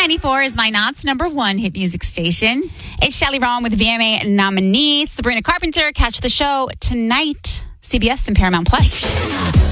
K94 is my Knott's number one hit music station. It's Shelly Rowan with the VMA nominee Sabrina Carpenter. Catch the show tonight, CBS and Paramount Plus.